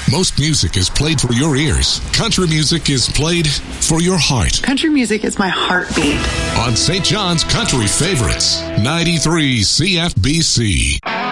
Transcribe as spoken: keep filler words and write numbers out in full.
Most music is played for your ears. Country music is played for your heart. Country music is my heartbeat. On Saint John's Country Favorites, ninety-three C F B C.